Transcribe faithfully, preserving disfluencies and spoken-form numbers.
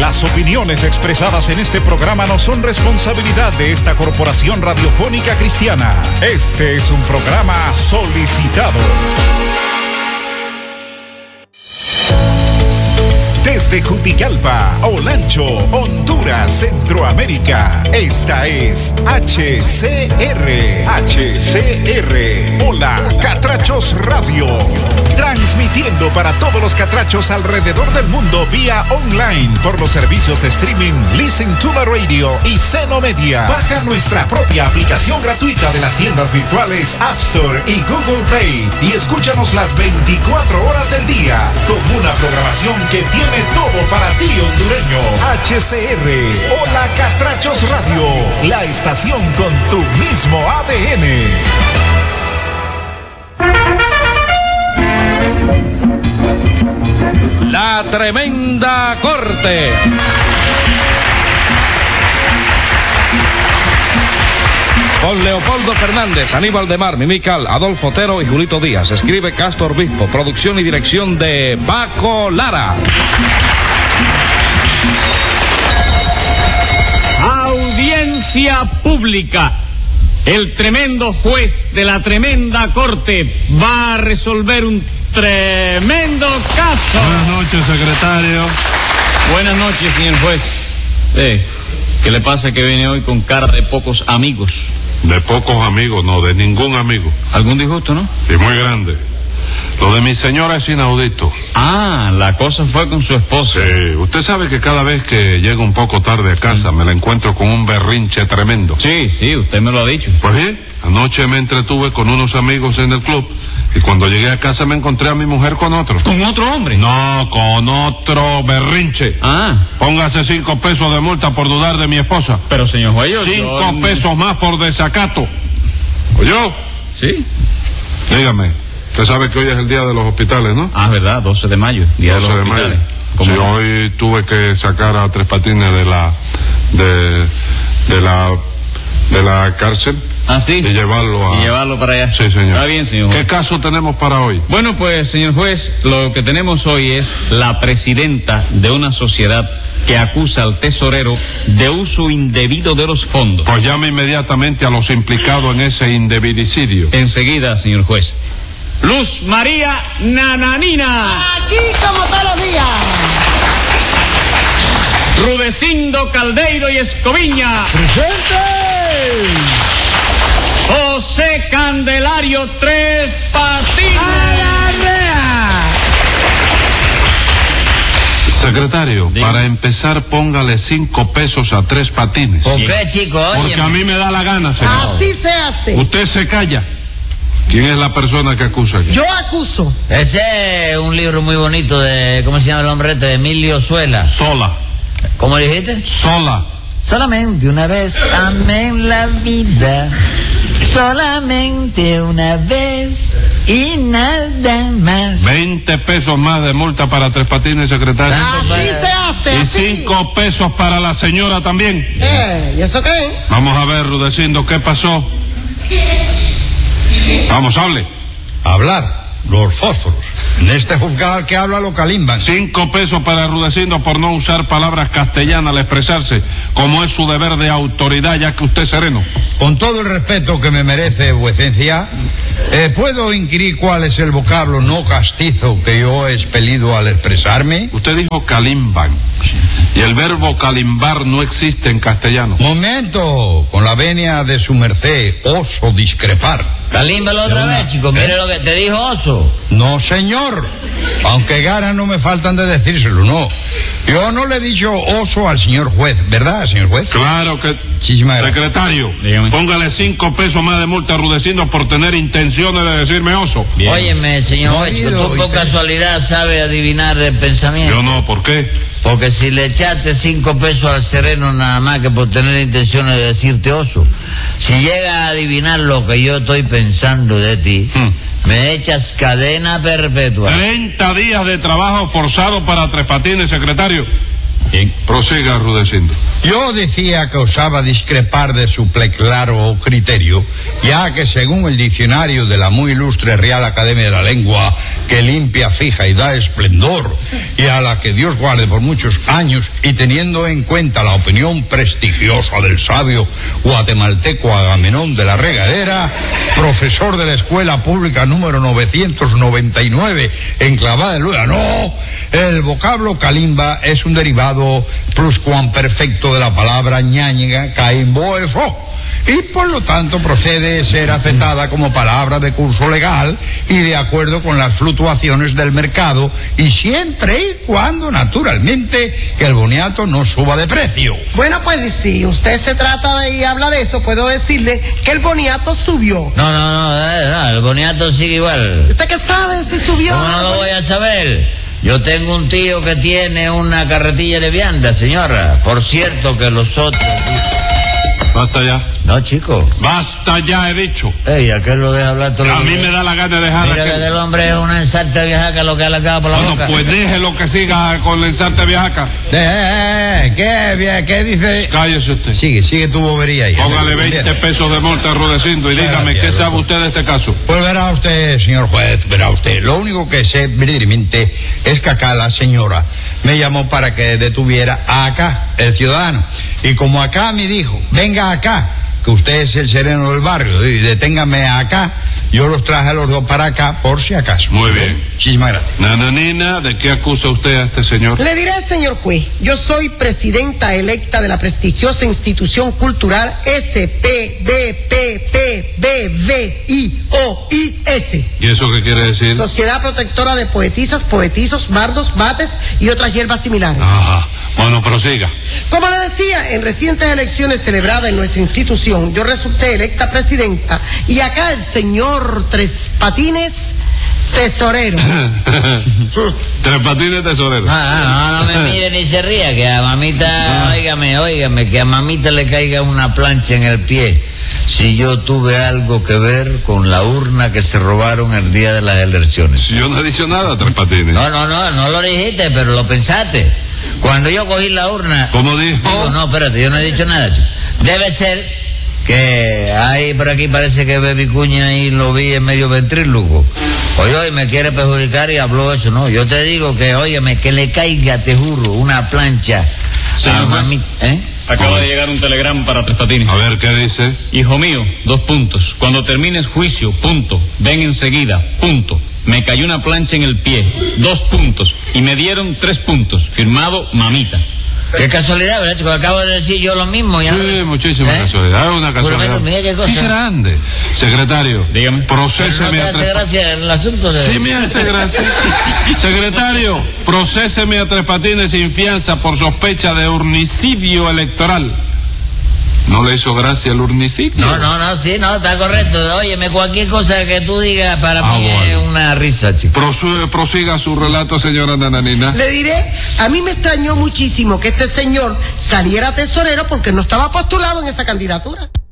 Las opiniones expresadas en este programa no son responsabilidad de esta corporación radiofónica cristiana. Este es un programa solicitado. Desde Jutigalpa, Olancho, Honduras, Centroamérica. Esta es H C R. H C R. Hola, Catrachos Radio. Transmitiendo para todos los catrachos alrededor del mundo vía online por los servicios de streaming Listen to the Radio y Seno Media. Baja nuestra propia aplicación gratuita de las tiendas virtuales App Store y Google Play y escúchanos las veinticuatro horas del día con una programación que tiene todo para ti, hondureño. H C R, Hola Catrachos Radio, la estación con tu mismo A D N. La Tremenda Corte. Con Leopoldo Fernández, Aníbal de Mar, Mimical, Adolfo Otero y Julito Díaz. Escribe Castro Obispo. Producción y dirección de Paco Lara. Audiencia pública. El tremendo juez de la tremenda corte va a resolver un tremendo caso. Buenas noches, secretario. Buenas noches, señor juez. Eh, ¿qué le pasa que viene hoy con cara de pocos amigos? De pocos amigos, no, de ningún amigo. ¿Algún disgusto, no? Sí, muy grande. Lo de mi señora es inaudito. Ah, la cosa fue con su esposa. Sí, usted sabe que cada vez que llego un poco tarde a casa me la encuentro con un berrinche tremendo. Sí, sí, usted me lo ha dicho. Pues bien, anoche me entretuve con unos amigos en el club y cuando llegué a casa me encontré a mi mujer con otro. ¿Con otro hombre? No, con otro berrinche. Ah. Póngase cinco pesos de multa por dudar de mi esposa. Pero, señor juez, yo... Cinco yo... pesos más por desacato. ¿Oyó? Sí. Dígame, usted sabe que hoy es el día de los hospitales, ¿no? Ah, verdad, doce de mayo, día doce de los de hospitales. mayo. Sí, hoy tuve que sacar a Tres Patines de la... de... de la... de la cárcel. Ah, sí. Y llevarlo a... Y llevarlo para allá. Sí, señor. Está bien, señor juez. ¿Qué caso tenemos para hoy? Bueno, pues, señor juez, lo que tenemos hoy es la presidenta de una sociedad que acusa al tesorero de uso indebido de los fondos. Pues llame inmediatamente a los implicados en ese indebidicidio. Enseguida, señor juez. Luz María Nananina. Aquí como todos los días. Rudecindo Caldeiro y Escoviña. ¡Presente! José Candelario Tres Patines. ¡A la rea! Secretario, Diga. para empezar póngale cinco pesos a Tres Patines. ¿Por qué, chico? Porque a mí me da la gana, señor. Así se hace. Usted se calla. ¿Quién es la persona que acusa aquí? Yo acuso. Ese es un libro muy bonito de, ¿cómo se llama el hombre este? De Emilio Suela. Sola. ¿Cómo dijiste? Sola. Solamente una vez amé en la vida. Solamente una vez y nada más. Veinte pesos más de multa para Tres Patines, secretario. Así se hace. Y así. cinco pesos para la señora también. Eh, ¿y eso qué? Vamos a ver, Rudecindo, ¿qué pasó? Vamos, hable. Hablar, los fósforos. En este juzgado al que habla lo calimban. Cinco pesos para Rudecindo por no usar palabras castellanas al expresarse, como es su deber de autoridad, ya que usted es sereno. Con todo el respeto que me merece vuecencia, eh, ¿puedo inquirir cuál es el vocablo no castizo que yo he expelido al expresarme? Usted dijo calimban, y el verbo calimbar no existe en castellano. Momento, con la venia de su merced, oso discrepar. Calímbalo otra Una- vez, chico. Mire ¿Eh? lo que te dijo Oso. No, señor. Aunque ganas no me faltan de decírselo, no. Yo no le he dicho oso al señor juez, ¿verdad, señor juez? Claro que... Muchísimas gracias. Secretario, Dígame. póngale cinco pesos más de multa a Rudecindo por tener intenciones de decirme oso. Bien. Óyeme, señor No juez, ha ido, tú por oíste. casualidad sabes adivinar el pensamiento. Yo no, ¿por qué? Porque si le echaste cinco pesos al sereno nada más que por tener intenciones de decirte oso, si llegas a adivinar lo que yo estoy pensando de ti, Hmm. me echas cadena perpetua. Treinta días de trabajo forzado para Tres Patines, secretario. Bien. Prosiga, Rudecindo. Yo decía que osaba discrepar de su preclaro criterio, ya que según el diccionario de la muy ilustre Real Academia de la Lengua, que limpia, fija y da esplendor, y a la que Dios guarde por muchos años, y teniendo en cuenta la opinión prestigiosa del sabio guatemalteco Agamenón de la Regadera, profesor de la Escuela Pública número novecientos noventa y nueve, enclavada en Luga, no, el vocablo calimba es un derivado pluscuamperfecto de la palabra ñáñiga caimboefo, y por lo tanto procede ser aceptada como palabra de curso legal y de acuerdo con las fluctuaciones del mercado, y siempre y cuando naturalmente que el boniato no suba de precio. Bueno, pues si usted se trata de y habla de eso, puedo decirle que el boniato subió. No, no, no, eh, no, el boniato sigue igual. ¿Usted qué sabe si subió? ¿Cómo no lo voy a saber? Yo tengo un tío que tiene una carretilla de vianda, señora. Por cierto que los otros... Basta ya. No, chico. Basta ya, he dicho. Ey, ¿a qué lo deja hablar todo A el mí día? me da la gana de dejar Mira que aquel- el hombre es una ensarta vieja que lo que ha alargado por la Bueno, boca. pues déjelo que siga con la ensarte viajaca. Eh, eh, eh, ¿qué, bien, ¿qué dice? Cállese usted. Sigue, sigue tu bobería ahí. Póngale veinte pesos de multa a Rudecindo y Muchas dígame gracias, qué sabe loco. usted de este caso. Pues verá usted, señor juez, verá usted. Lo único que sé verdaderamente es que acá la señora me llamó para que detuviera a acá, el ciudadano. Y como acá me dijo, venga acá, que usted es el sereno del barrio, y deténgame acá, yo los traje a los dos para acá por si acaso. Muy bien. Muchísimas gracias. Nananina, ¿de qué acusa usted a este señor? Le diré, señor juez, yo soy presidenta electa de la prestigiosa institución cultural S P D P P B V I O I S. ¿Y eso qué quiere decir? Sociedad Protectora de Poetisas, Poetizos, Bardos, Bates y otras hierbas similares. Ajá. Bueno, prosiga. Como le decía, en recientes elecciones celebradas en nuestra institución, yo resulté electa presidenta y acá el señor Tres Patines, tesorero. Tres Patines tesorero. Ah, no, no me mire ni se ría, que a mamita, óigame, óigame, que a mamita le caiga una plancha en el pie. Si yo tuve algo que ver con la urna que se robaron el día de las elecciones. Yo no he dicho nada, Tres Patines. No, no, no, no lo dijiste, pero lo pensaste. Cuando yo cogí la urna... ¿Cómo dijo? Digo, no, espérate, yo no he dicho nada, chico. Debe ser que ahí por aquí parece que Baby Cuña ahí lo vi en medio ventrílogo. Oye, oye, me quiere perjudicar y habló eso, ¿no? Yo te digo que, óyeme, que le caiga, te juro, una plancha Señor a juez. mamita, ¿eh? Acaba de llegar un telegrama para Tres Patines. A ver, ¿qué dice? Hijo mío, dos puntos. Cuando termines juicio, punto. Ven enseguida, punto. Me cayó una plancha en el pie, dos puntos. Y me dieron tres puntos. Firmado, mamita. Qué casualidad, ¿verdad, chico? Acabo de decir yo lo mismo. Ya Sí, muchísima ¿Eh? casualidad. Es una casualidad. Mira qué cosa. Sí, grande. Secretario, Dígame. Pero no procéseme te a hace Tres gracia el asunto de... Sí me hace gracia. Secretario, procéseme a Tres Patines sin fianza por sospecha de urnicidio electoral. ¿No le hizo gracia el urnicidio? No, no, no, sí, no, está correcto. Óyeme, cualquier cosa que tú digas para Ah, mí bueno. es una risa, chico. Prosu- prosiga su relato, señora Nananina. Le diré, a mí me extrañó muchísimo que este señor saliera tesorero porque no estaba postulado en esa candidatura.